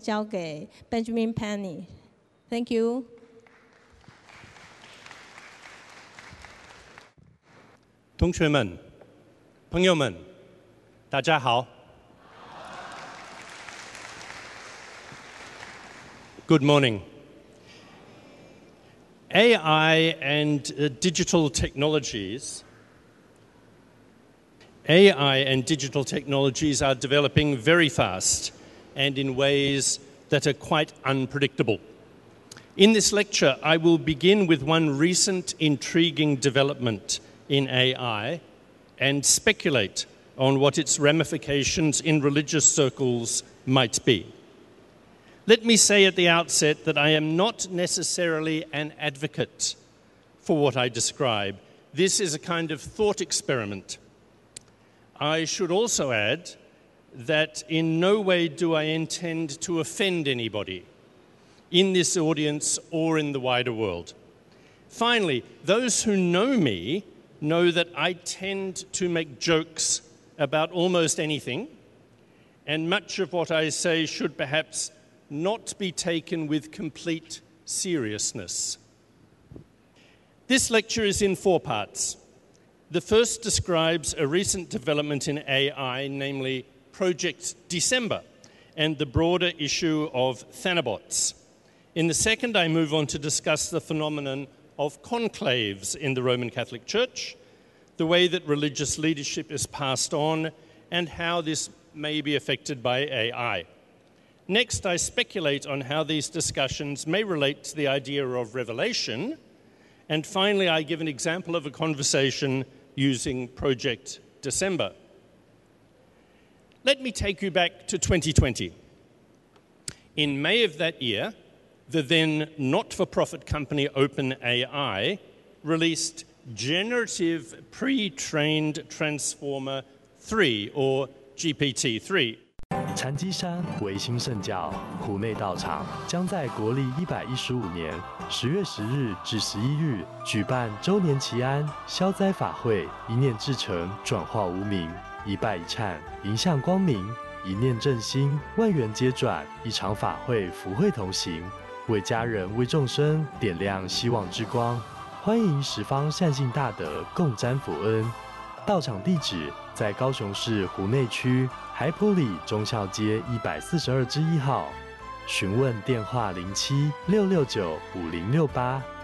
交给 Benjamin Penny。Thank you。 同学们、朋友们，大家好。Good morning. AI and digital technologies are developing very fast and in ways that are quite unpredictable. In this lecture, I will begin with one recent intriguing development in AI and speculate on what its ramifications in religious circles might be. Let me say at the outset that I am not necessarily an advocate for what I describe. This is a kind of thought experiment. I should also add that in no way do I intend to offend anybody in this audience or in the wider world. Finally, those who know me know that I tend to make jokes about almost anything, and much of what I say should perhaps not be taken with complete seriousness. This lecture is in 4 parts. The first describes a recent development in AI, namely Project December, and the broader issue of Thanabots. In the second, I move on to discuss the phenomenon of conclaves in the Roman Catholic Church, the way that religious leadership is passed on, and how this may be affected by AI. Next, I speculate on how these discussions may relate to the idea of revelation. And finally, I give an example of a conversation using Project December. Let me take you back to 2020. In May of that year, the then not-for-profit company OpenAI released Generative Pre-trained Transformer 3, or GPT-3. 禅机山维新圣教湖内道场将在国历115年10月10日至11日举办周年祈安消灾法会，一念至诚，转化无明，一拜一忏，迎向光明，一念正心，万缘皆转，一场法会，福慧同行，为家人为众生点亮希望之光，欢迎十方善信大德共沾福恩。道场地址在高雄市湖内区海埔里忠孝街142之1号，询问电话07-669-5068。